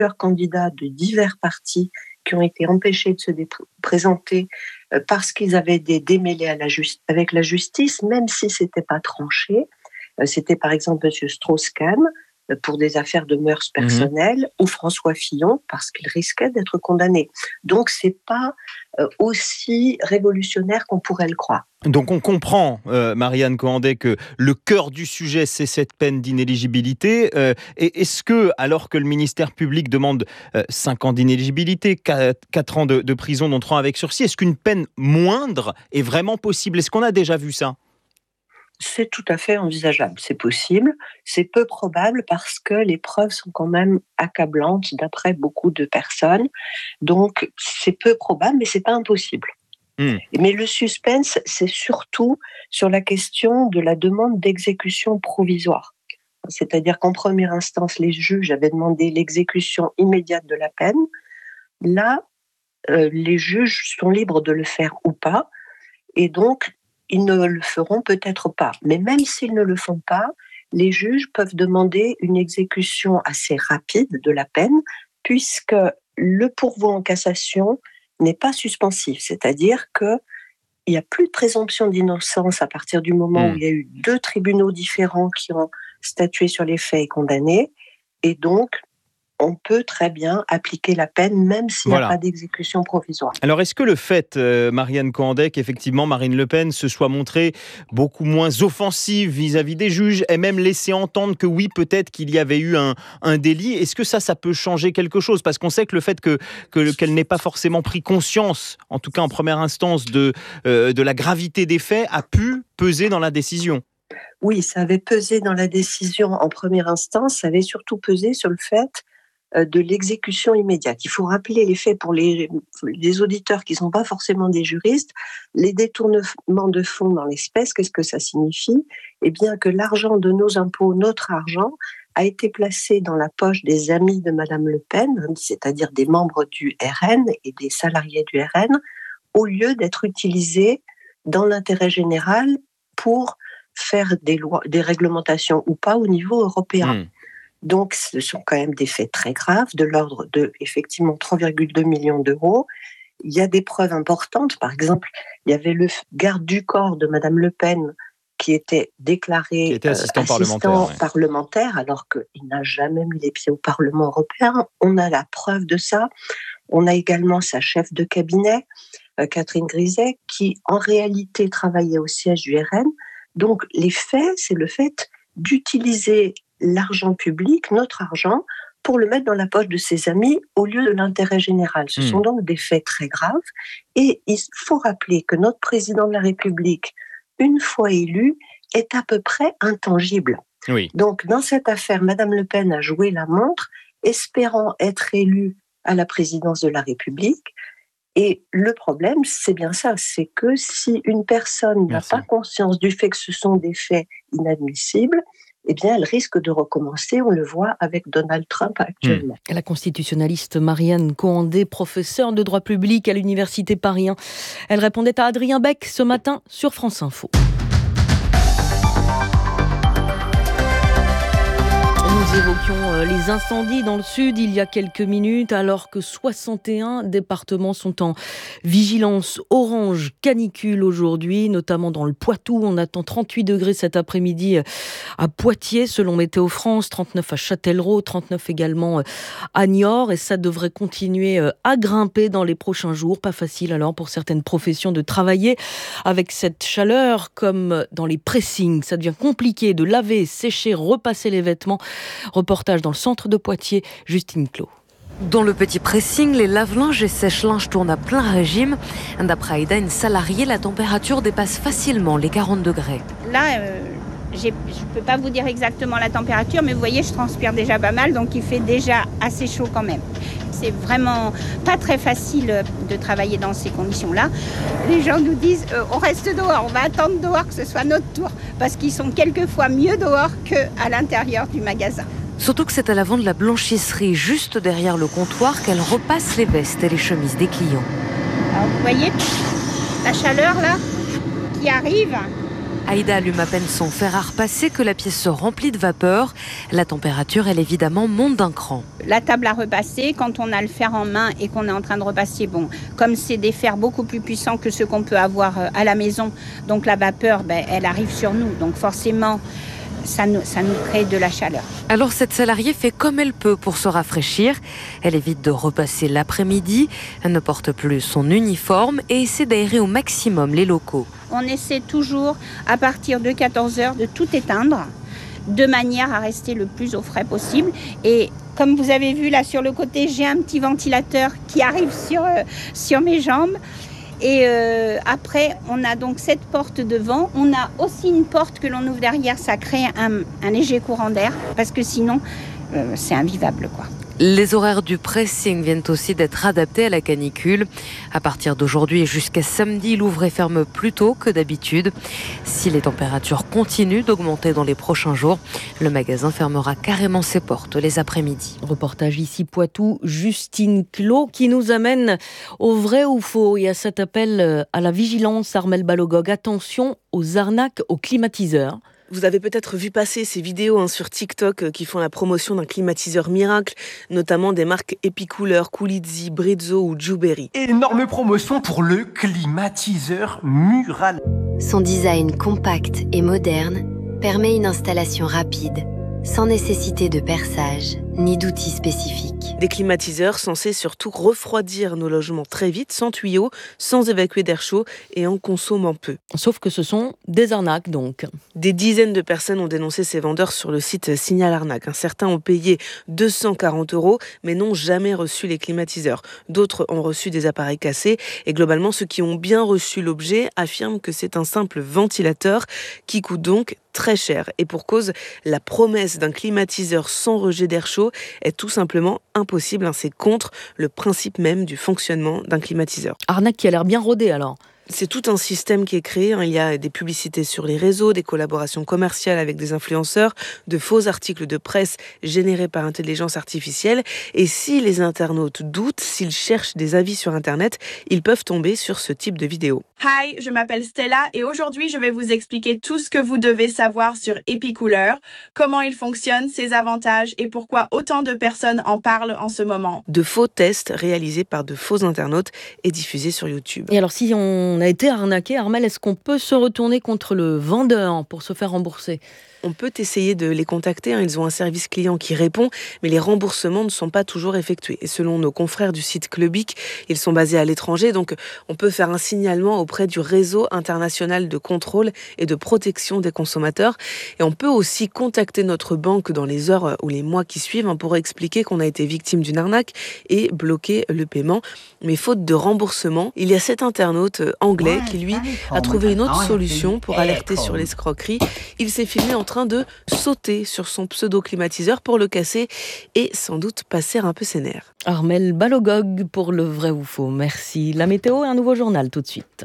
candidats de divers partis qui ont été empêchés de se présenter parce qu'ils avaient des démêlés avec la justice, même si ce n'était pas tranché. C'était par exemple M. Strauss-Kahn pour des affaires de mœurs personnelles, ou François Fillon parce qu'il risquait d'être condamné. Donc ce n'est pas aussi révolutionnaire qu'on pourrait le croire. Donc on comprend, Marianne Cohandey, que le cœur du sujet, c'est cette peine d'inéligibilité. Et est-ce que, alors que le ministère public demande 5 ans d'inéligibilité, 4 ans de prison, dont 3 avec sursis, est-ce qu'une peine moindre est vraiment possible ? Est-ce qu'on a déjà vu ça ? C'est tout à fait envisageable, c'est possible. C'est peu probable parce que les preuves sont quand même accablantes d'après beaucoup de personnes. Donc c'est peu probable, mais c'est pas impossible. Mais le suspense, c'est surtout sur la question de la demande d'exécution provisoire. C'est-à-dire qu'en première instance, les juges avaient demandé l'exécution immédiate de la peine. Là, les juges sont libres de le faire ou pas. Et donc, ils ne le feront peut-être pas. Mais même s'ils ne le font pas, les juges peuvent demander une exécution assez rapide de la peine, puisque le pourvoi en cassation n'est pas suspensif. C'est-à-dire qu'il n'y a plus de présomption d'innocence à partir du moment où il y a eu 2 tribunaux différents qui ont statué sur les faits et condamné. Et donc, on peut très bien appliquer la peine, même s'il n'y a pas d'exécution provisoire. Alors, est-ce que le fait, Marianne Cohandey, qu'effectivement Marine Le Pen se soit montrée beaucoup moins offensive vis-à-vis des juges, et même laissé entendre que oui, peut-être qu'il y avait eu un délit, est-ce que ça peut changer quelque chose ? Parce qu'on sait que le fait qu'elle n'ait pas forcément pris conscience, en tout cas en première instance, de la gravité des faits, a pu peser dans la décision. Oui, ça avait pesé dans la décision en première instance, ça avait surtout pesé sur le fait de l'exécution immédiate. Il faut rappeler les faits pour les auditeurs qui ne sont pas forcément des juristes. Les détournements de fonds dans l'espèce, qu'est-ce que ça signifie ? Eh bien que l'argent de nos impôts, notre argent, a été placé dans la poche des amis de Madame Le Pen, c'est-à-dire des membres du RN et des salariés du RN, au lieu d'être utilisé dans l'intérêt général pour faire des réglementations ou pas au niveau européen. Donc, ce sont quand même des faits très graves, de l'ordre de, effectivement, 3,2 millions d'euros. Il y a des preuves importantes. Par exemple, il y avait le garde du corps de Madame Le Pen qui était déclaré assistant parlementaire, alors qu'il n'a jamais mis les pieds au Parlement européen. On a la preuve de ça. On a également sa chef de cabinet, Catherine Griset, qui en réalité travaillait au siège du RN. Donc, les faits, c'est le fait d'utiliser l'argent public, notre argent, pour le mettre dans la poche de ses amis au lieu de l'intérêt général. Ce sont donc des faits très graves. Et il faut rappeler que notre président de la République, une fois élu, est à peu près intangible. Oui. Donc, dans cette affaire, Madame Le Pen a joué la montre, espérant être élue à la présidence de la République. Et le problème, c'est bien ça, c'est que si une personne n'a pas conscience du fait que ce sont des faits inadmissibles, eh bien, elle risque de recommencer. On le voit avec Donald Trump actuellement. La constitutionnaliste Marianne Cohandey, professeure de droit public à l'Université Paris 1. Elle répondait à Adrien Beck ce matin sur France Info. Nous évoquions les incendies dans le sud il y a quelques minutes, alors que 61 départements sont en vigilance orange canicule aujourd'hui, notamment dans le Poitou. On attend 38 degrés cet après-midi à Poitiers, selon Météo France, 39 à Châtellerault, 39 également à Niort. Et ça devrait continuer à grimper dans les prochains jours. Pas facile alors pour certaines professions de travailler avec cette chaleur, comme dans les pressings. Ça devient compliqué de laver, sécher, repasser les vêtements. Reportage dans le centre de Poitiers, Justine Clos. Dans le petit pressing, les lave-linges et sèche-linges tournent à plein régime. D'après Aïda, une salariée, la température dépasse facilement les 40 degrés. Là, je ne peux pas vous dire exactement la température, mais vous voyez, je transpire déjà pas mal, donc il fait déjà assez chaud quand même. C'est vraiment pas très facile de travailler dans ces conditions-là. Les gens nous disent on reste dehors, on va attendre dehors que ce soit notre tour, parce qu'ils sont quelquefois mieux dehors qu'à l'intérieur du magasin. Surtout que c'est à l'avant de la blanchisserie, juste derrière le comptoir, qu'elle repasse les vestes et les chemises des clients. Alors vous voyez, la chaleur là qui arrive, Aïda allume à peine son fer à repasser que la pièce se remplit de vapeur. La température, elle évidemment, monte d'un cran. La table à repasser, quand on a le fer en main et qu'on est en train de repasser, comme c'est des fers beaucoup plus puissants que ceux qu'on peut avoir à la maison, donc la vapeur, elle arrive sur nous. Donc forcément, ça nous crée de la chaleur. Alors cette salariée fait comme elle peut pour se rafraîchir. Elle évite de repasser l'après-midi. Elle ne porte plus son uniforme et essaie d'aérer au maximum les locaux. On essaie toujours, à partir de 14h, de tout éteindre, de manière à rester le plus au frais possible. Et comme vous avez vu là sur le côté, j'ai un petit ventilateur qui arrive sur mes jambes. Et après, on a donc cette porte devant. On a aussi une porte que l'on ouvre derrière. Ça crée un léger courant d'air parce que sinon, c'est invivable, quoi. Les horaires du pressing viennent aussi d'être adaptés à la canicule. À partir d'aujourd'hui et jusqu'à samedi, il ouvre et ferme plus tôt que d'habitude. Si les températures continuent d'augmenter dans les prochains jours, le magasin fermera carrément ses portes les après-midi. Reportage ici Poitou, Justine Clos, qui nous amène au vrai ou faux et à cet appel à la vigilance. Armelle Balogog, attention aux arnaques aux climatiseurs. Vous avez peut-être vu passer ces vidéos sur TikTok qui font la promotion d'un climatiseur miracle, notamment des marques Epicoolers, Coolizzi, Brezzo ou Juberry. Énorme promotion pour le climatiseur mural. Son design compact et moderne permet une installation rapide, sans nécessité de perçage ni d'outils spécifiques. Des climatiseurs censés surtout refroidir nos logements très vite, sans tuyaux, sans évacuer d'air chaud et en consommant peu. Sauf que ce sont des arnaques donc. Des dizaines de personnes ont dénoncé ces vendeurs sur le site Signal Arnaque. Certains ont payé 240 € mais n'ont jamais reçu les climatiseurs. D'autres ont reçu des appareils cassés et globalement ceux qui ont bien reçu l'objet affirment que c'est un simple ventilateur qui coûte donc très cher. Et pour cause, la promesse d'un climatiseur sans rejet d'air chaud est tout simplement impossible. C'est contre le principe même du fonctionnement d'un climatiseur. Arnaque qui a l'air bien rodée alors. C'est tout un système qui est créé. Il y a des publicités sur les réseaux, des collaborations commerciales avec des influenceurs, de faux articles de presse générés par intelligence artificielle. Et si les internautes doutent, s'ils cherchent des avis sur Internet, ils peuvent tomber sur ce type de vidéo. Hi, je m'appelle Stella et aujourd'hui je vais vous expliquer tout ce que vous devez savoir sur Epicooler, comment il fonctionne, ses avantages et pourquoi autant de personnes en parlent en ce moment. De faux tests réalisés par de faux internautes et diffusés sur YouTube. Et alors si on a été arnaqué, Armelle, est-ce qu'on peut se retourner contre le vendeur pour se faire rembourser ? On peut essayer de les contacter, ils ont un service client qui répond, mais les remboursements ne sont pas toujours effectués. Et selon nos confrères du site Clubic, ils sont basés à l'étranger, donc on peut faire un signalement auprès du réseau international de contrôle et de protection des consommateurs. Et on peut aussi contacter notre banque dans les heures ou les mois qui suivent pour expliquer qu'on a été victime d'une arnaque et bloquer le paiement. Mais faute de remboursement, il y a cet internaute anglais qui, lui, a trouvé une autre solution pour alerter sur l'escroquerie. Il s'est filmé en train de sauter sur son pseudo-climatiseur pour le casser et sans doute passer un peu ses nerfs. Armelle Balogog pour le vrai ou faux. Merci. La météo et un nouveau journal tout de suite.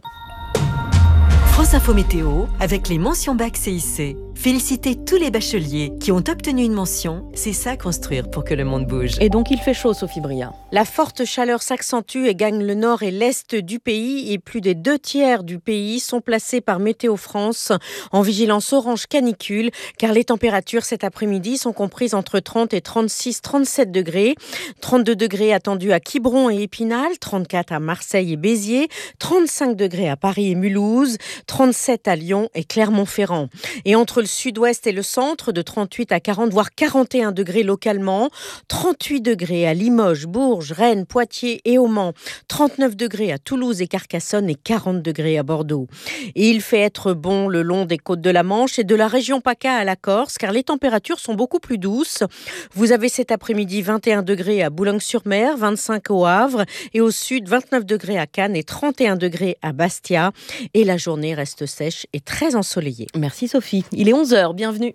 France Info Météo avec les mentions bac CIC. Félicitez tous les bacheliers qui ont obtenu une mention. C'est ça construire pour que le monde bouge. Et donc il fait chaud, Sophie Bria. La forte chaleur s'accentue et gagne le nord et l'est du pays et plus des 2/3 du pays sont placés par Météo France en vigilance orange canicule car les températures cet après-midi sont comprises entre 30 et 36-37 degrés. 32 degrés attendus à Quiberon et Épinal, 34 à Marseille et Béziers, 35 degrés à Paris et Mulhouse, 37 à Lyon et Clermont-Ferrand. Et entre le sud-ouest et le centre, de 38 à 40, voire 41 degrés localement, 38 degrés à Limoges, Bourges, Rennes, Poitiers et au Mans, 39 degrés à Toulouse et Carcassonne et 40 degrés à Bordeaux. Et il fait être bon le long des côtes de la Manche et de la région PACA à la Corse, car les températures sont beaucoup plus douces. Vous avez cet après-midi 21 degrés à Boulogne-sur-Mer, 25 au Havre et au sud 29 degrés à Cannes et 31 degrés à Bastia. Et la journée reste sèche et très ensoleillée. Merci Sophie. Il est 11h, bienvenue.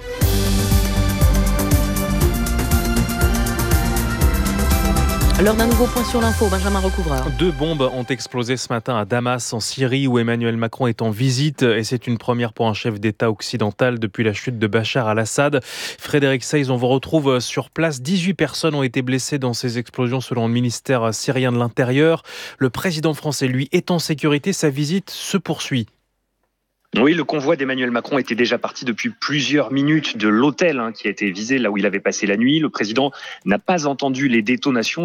L'heure d'un nouveau point sur l'info, Benjamin Recouvreur. 2 bombes ont explosé ce matin à Damas, en Syrie, où Emmanuel Macron est en visite. Et c'est une première pour un chef d'État occidental depuis la chute de Bachar al-Assad. Frédéric Seyss, on vous retrouve sur place. 18 personnes ont été blessées dans ces explosions selon le ministère syrien de l'Intérieur. Le président français, lui, est en sécurité. Sa visite se poursuit. Oui, le convoi d'Emmanuel Macron était déjà parti depuis plusieurs minutes de l'hôtel qui a été visé, là où il avait passé la nuit. Le président n'a pas entendu les détonations.